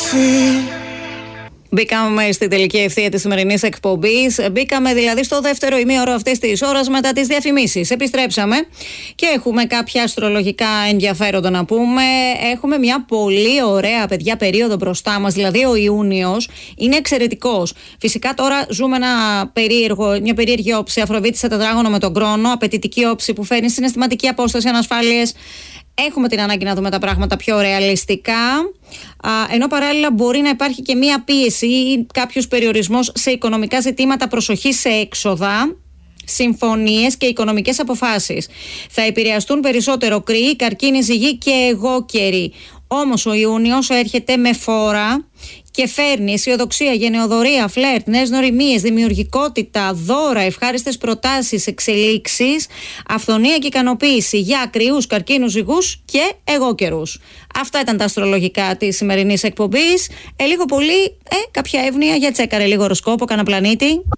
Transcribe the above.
Μπήκαμε στη τελική ευθεία της σημερινής εκπομπής. Μπήκαμε δηλαδή στο δεύτερο ημίωρο αυτής της ώρας μετά τις διαφημίσεις. Επιστρέψαμε και έχουμε κάποια αστρολογικά ενδιαφέροντα να πούμε. Έχουμε μια πολύ ωραία, παιδιά, περίοδο μπροστά μας. Δηλαδή ο Ιούνιος είναι εξαιρετικός. Φυσικά τώρα ζούμε μια περίεργη όψη. Αφροδίτη σε τετράγωνο με τον Κρόνο. Απαιτητική όψη που φέρνει συναισθηματική απόσταση, ανασφάλειες. Έχουμε την ανάγκη να δούμε τα πράγματα πιο ρεαλιστικά, ενώ παράλληλα μπορεί να υπάρχει και μία πίεση ή κάποιος περιορισμός σε οικονομικά ζητήματα, προσοχή σε έξοδα, συμφωνίες και οικονομικές αποφάσεις. Θα επηρεαστούν περισσότερο Κρυοί, Καρκίνοι, Ζυγοί και εγώκεροι. Όμως ο Ιούνιος έρχεται με φόρα και φέρνει αισιοδοξία, γενεοδορία, φλερτ, νέες νοημίες, δημιουργικότητα, δώρα, ευχάριστες προτάσεις, εξελίξεις, αυθονία και ικανοποίηση για Κρυούς, Καρκίνους, Ζυγούς και εγώκερους. Αυτά ήταν τα αστρολογικά της σημερινής εκπομπής. Λίγο πολύ, κάποια εύνοια για τσέκαρε λίγο οροσκόπο, κανένα πλανήτη.